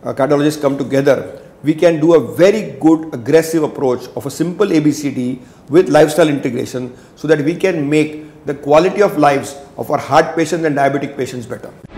cardiologists come together, we can do a very good aggressive approach of a simple ABCD with lifestyle integration so that we can make the quality of lives of our heart patients and diabetic patients better.